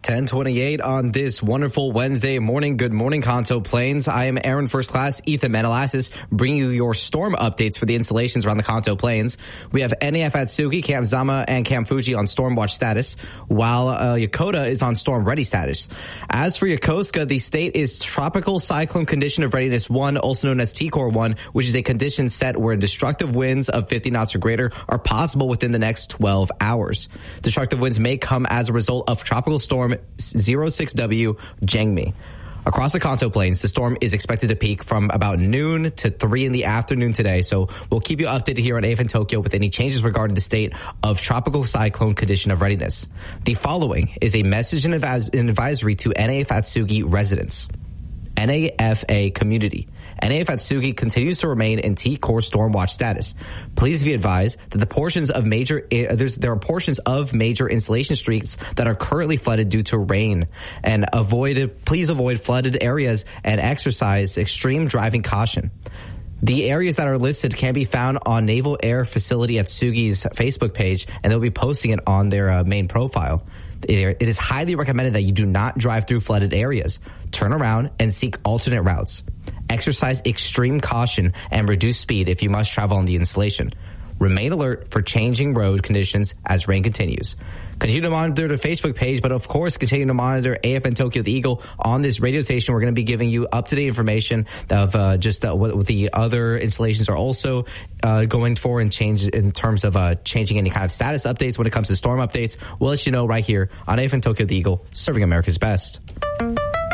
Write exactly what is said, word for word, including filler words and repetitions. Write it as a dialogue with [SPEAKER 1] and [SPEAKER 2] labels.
[SPEAKER 1] ten twenty-eight on this wonderful Wednesday morning. Good morning, Kanto Plains. I am Aaron First Class Ethan Menelasis, bringing you your storm updates for the installations around the Kanto Plains. We have N A F Atsugi, Camp Zama, and Camp Fuji on storm watch status, while uh, Yokota is on storm ready status. As for Yokosuka, the state is tropical cyclone condition of readiness one, also known as T Core one, which is a condition set where destructive winds of fifty knots or greater are possible within the next twelve hours. Destructive winds may come as a result of Tropical Storm zero six W Jangmi. Across the Kanto Plains, the storm is expected to peak from about noon to three in the afternoon today, so we'll keep you updated here on A F N Tokyo with any changes regarding the state of tropical cyclone condition of readiness. The following is a message and advisory to N A F Atsugi residents. N A F A community. N A F Atsugi continues to remain in T-Core storm watch status. Please be advised that the portions of major, uh, there's, there are portions of major installation streets that are currently flooded due to rain, and avoid, please avoid flooded areas and exercise extreme driving caution. The areas that are listed can be found on Naval Air Facility Atsugi's Facebook page, and they'll be posting it on their uh, main profile. It is highly recommended that you do not drive through flooded areas. Turn around and seek alternate routes. Exercise extreme caution and reduce speed if you must travel on the installation. Remain alert for changing road conditions as rain continues. Continue to monitor the Facebook page, but of course, continue to monitor A F N Tokyo The Eagle on this radio station. We're going to be giving you up-to-date information of uh, just uh, what the other installations are also uh, going for and change in terms of uh, changing any kind of status updates when it comes to storm updates. We'll let you know right here on A F N Tokyo The Eagle, serving America's best.